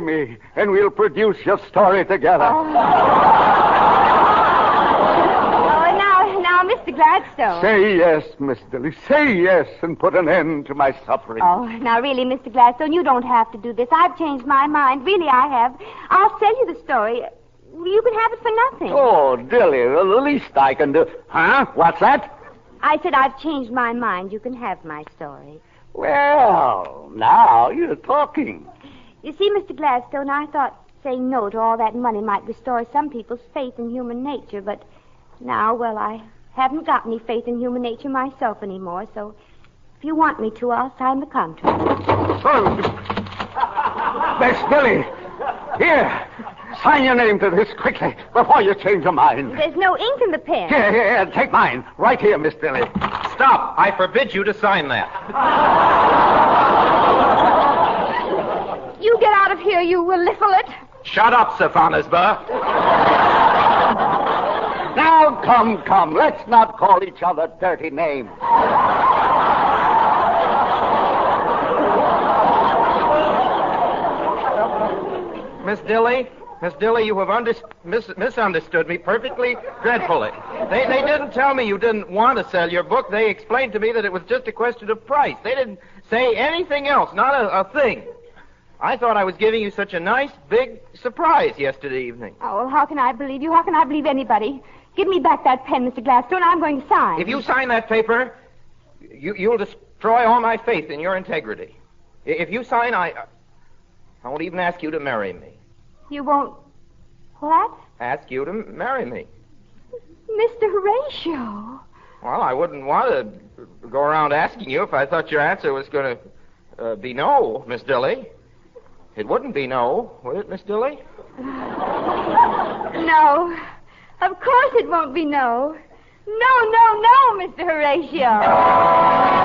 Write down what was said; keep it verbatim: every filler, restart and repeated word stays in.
me, and we'll produce your story together. Oh, oh now, now, Mister Gladstone. Say yes, Miss Dilly. Say yes, and put an end to my suffering. Oh, now, really, Mister Gladstone, you don't have to do this. I've changed my mind. Really, I have. I'll sell you the story. You can have it for nothing. Oh, Dilly, the least I can do... Huh? What's that? I said I've changed my mind. You can have my story. Well, now you're talking. You see, Mister Gladstone, I thought saying no to all that money might restore some people's faith in human nature, but now, well, I haven't got any faith in human nature myself anymore, so if you want me to, I'll sign the contract. Oh, Miss Dilly, here, sign your name to this quickly before you change your mind. There's no ink in the pen. Here, here, here, take mine. Right here, Miss Dilly. Stop. I forbid you to sign that. You get out of here, you willifulate. Shut up, Sir Farnesburg. Now, come, come. Let's not call each other dirty names. Miss Dilly, Miss Dilly, you have under- mis- misunderstood me perfectly dreadfully. They, they didn't tell me you didn't want to sell your book. They explained to me that it was just a question of price. They didn't say anything else, not a, a thing. I thought I was giving you such a nice, big surprise yesterday evening. Oh, well, how can I believe you? How can I believe anybody? Give me back that pen, Mister Gladstone. I'm going to sign. If you sign that paper, you, you'll destroy all my faith in your integrity. If you sign, I, I won't even ask you to marry me. You won't... What? Ask you to marry me. Mister Horatio. Well, I wouldn't want to go around asking you if I thought your answer was going to uh, be no, Miss Dilly. It wouldn't be no, would it, Miss Dilly? No. Of course it won't be no. No, no, no, Mister Horatio.